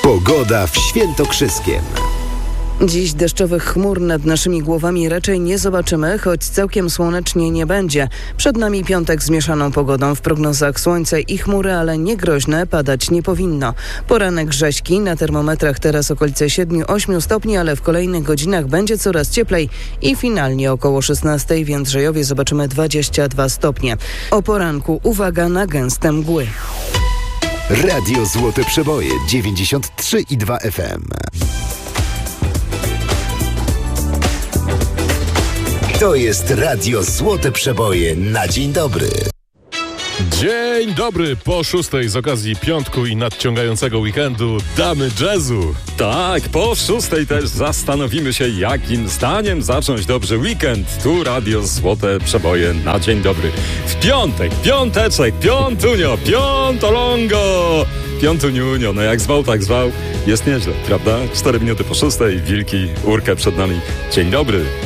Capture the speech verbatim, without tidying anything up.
Pogoda w Świętokrzyskiem. Dziś deszczowych chmur nad naszymi głowami raczej nie zobaczymy, choć całkiem słonecznie nie będzie. Przed nami piątek z mieszaną pogodą. W prognozach słońce i chmury, ale nie groźne, padać nie powinno. Poranek rzeźki, na termometrach teraz okolice siedem osiem stopni, ale w kolejnych godzinach będzie coraz cieplej i finalnie około szesnaście w Jędrzejowie zobaczymy dwadzieścia dwa stopnie. O poranku uwaga na gęste mgły. Radio Złote Przeboje dziewięćdziesiąt trzy i dwa F M. To jest Radio Złote Przeboje na dzień dobry. Dzień dobry, po szóstej z okazji piątku i nadciągającego weekendu damy jazzu. Tak, po szóstej też zastanowimy się, jakim zdaniem zacząć dobrze weekend. Tu Radio Złote Przeboje na dzień dobry. W piątek, piąteczek, piątunio, piątolongo. Piątuniunio, no jak zwał, tak zwał. Jest nieźle, prawda? Cztery minuty po szóstej, wilki, urkę przed nami. Dzień dobry.